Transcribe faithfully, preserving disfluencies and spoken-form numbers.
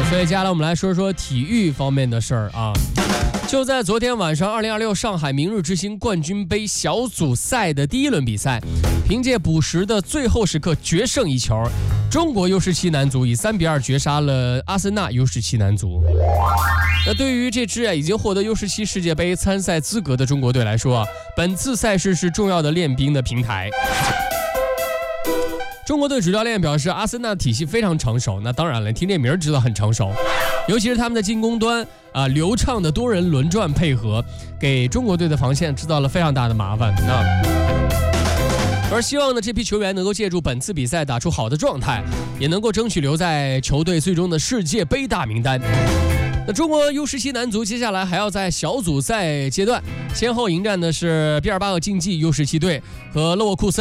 所以接下来我们来说说体育方面的事儿啊。就在昨天晚上，二零二六上海明日之星冠军杯小组赛的第一轮比赛，凭借补时的最后时刻决胜一球，中国 U 十七 男足以三比二绝杀了阿森纳 U 十七 男足。那对于这支啊已经获得 U 十七 世界杯参赛资格的中国队来说啊，本次赛事是重要的练兵的平台。中国队主教练表示，阿森纳体系非常成熟，那当然了，听这名儿知道很成熟，尤其是他们的进攻端啊，流畅的多人轮转配合，给中国队的防线制造了非常大的麻烦啊。而希望呢，这批球员能够借助本次比赛打出好的状态，也能够争取留在球队最终的世界杯大名单。那中国 U 十七 男足接下来还要在小组赛阶段先后迎战的是毕尔巴鄂竞技 U 十七 队和勒沃库森